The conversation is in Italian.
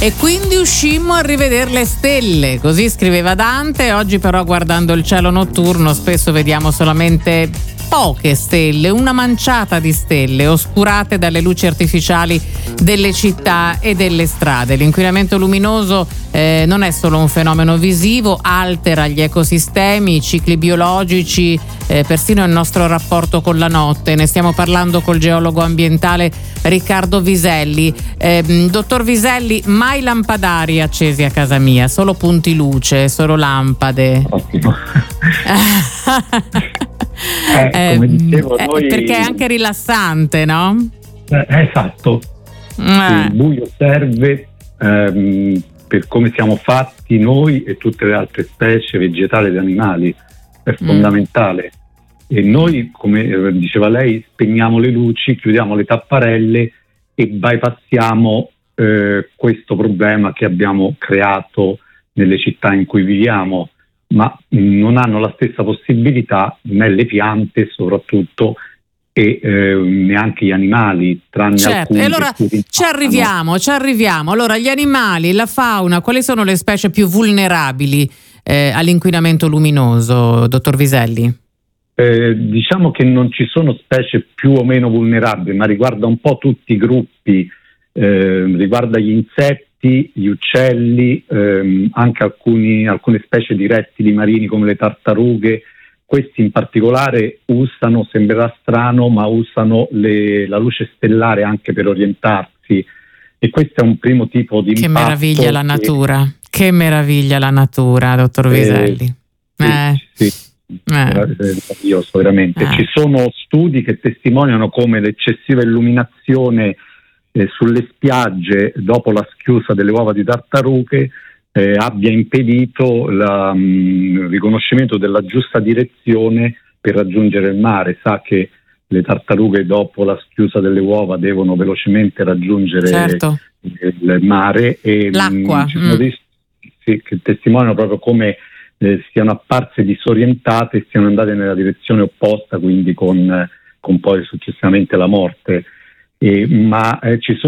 E quindi uscimmo a rivedere le stelle, così scriveva Dante. Oggi però, guardando il cielo notturno, spesso vediamo solamente poche stelle, una manciata di stelle oscurate dalle luci artificiali delle città e delle strade. L'inquinamento luminoso non è solo un fenomeno visivo, altera gli ecosistemi, i cicli biologici, persino il nostro rapporto con la notte. Ne stiamo parlando col geologo ambientale Riccardo Viselli. Dottor Viselli, mai lampadari accesi a casa mia, solo punti luce, solo lampade. Ottimo. Come dicevo, noi... perché è anche rilassante, no? Esatto. Il buio serve per come siamo fatti noi e tutte le altre specie vegetali ed animali, è fondamentale. E noi, come diceva lei, spegniamo le luci, chiudiamo le tapparelle e bypassiamo questo problema che abbiamo creato nelle città in cui viviamo, ma non hanno la stessa possibilità né le piante soprattutto e neanche gli animali, tranne alcuni. E allora ci arriviamo. Allora, gli animali, la fauna, quali sono le specie più vulnerabili all'inquinamento luminoso, dottor Viselli? Diciamo che non ci sono specie più o meno vulnerabili, ma riguarda un po' tutti i gruppi, riguarda gli insetti, gli uccelli, anche alcune specie di rettili marini come le tartarughe. Questi in particolare usano, sembrerà strano, ma usano la luce stellare anche per orientarsi, e questo è un primo tipo di impatto. Che meraviglia la natura, dottor Viselli. Sì. Io so veramente. Ci sono studi che testimoniano come l'eccessiva illuminazione sulle spiagge dopo la schiusa delle uova di tartarughe abbia impedito il riconoscimento della giusta direzione per raggiungere il mare. Sa che le tartarughe dopo la schiusa delle uova devono velocemente raggiungere il mare, e l'acqua. Ci sono dei studi che testimoniano proprio come siano apparse disorientate e siano andate nella direzione opposta, quindi con poi successivamente la morte. Ma ci sono